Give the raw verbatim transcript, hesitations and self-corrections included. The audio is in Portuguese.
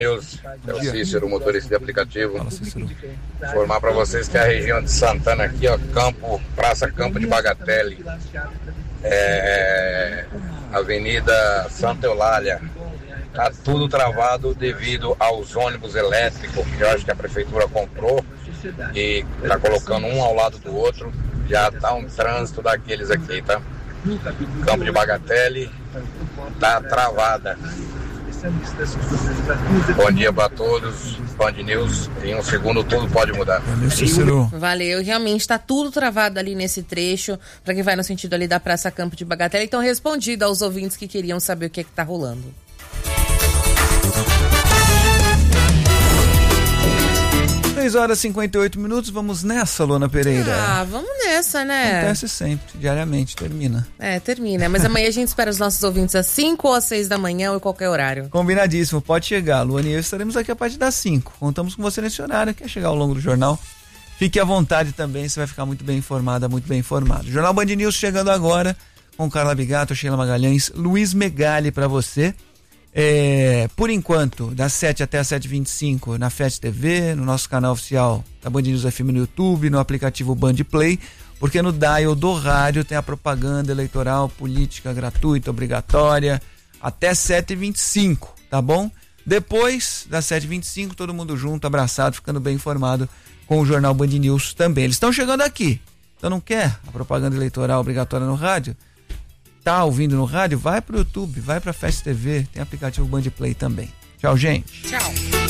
News, é o Cícero, motorista de aplicativo. Fala, Cícero. Informar para vocês que a região de Santana aqui, ó, Campo, Praça Campo de Bagatelle, é, Avenida Santa Eulália, tá tudo travado devido aos ônibus elétricos que eu acho que a prefeitura comprou e tá colocando um ao lado do outro. Já tá um trânsito daqueles aqui, tá? Campo de Bagatelle tá travada. Bom dia para todos, Band News. Em um segundo tudo pode mudar. Valeu, Cícero. Valeu, realmente está tudo travado ali nesse trecho, para quem vai no sentido ali da Praça Campo de Bagatelle. Então, respondido aos ouvintes que queriam saber o que é que tá rolando. três horas e cinquenta e oito minutos, vamos nessa, Luana Pereira? Ah, vamos nessa, né? Acontece sempre, diariamente, termina. É, termina, mas amanhã a gente espera os nossos ouvintes às cinco ou às seis da manhã ou em qualquer horário. Combinadíssimo, pode chegar, Luana e eu estaremos aqui a partir das cinco. Contamos com você nesse horário, quer chegar ao longo do jornal. Fique à vontade também, você vai ficar muito bem informada, muito bem informado. Jornal Band News chegando agora, com Carla Bigato, Sheila Magalhães, Luiz Megali para você. É, por enquanto, das sete até as sete e vinte e cinco na F E T T V, no nosso canal oficial da Band News F M no YouTube, no aplicativo Band Play, porque no dial do rádio tem a propaganda eleitoral, política gratuita, obrigatória, até sete e vinte e cinco, tá bom? Depois das sete e vinte e cinco, todo mundo junto, abraçado, ficando bem informado com o Jornal Band News também. Eles estão chegando aqui, então não quer a propaganda eleitoral obrigatória no rádio? Tá ouvindo no rádio? Vai pro YouTube, vai pra F E T T V, tem aplicativo Band Play também. Tchau, gente. Tchau.